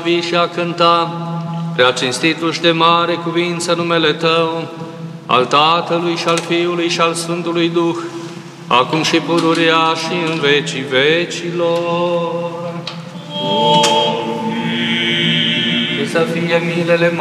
și a cânta prea cinstitul și de mare cuvință numele Tău, al Tatălui și al Fiului și al Sfântului Duh, acum și pururea și în vecii vecilor. Să fie milele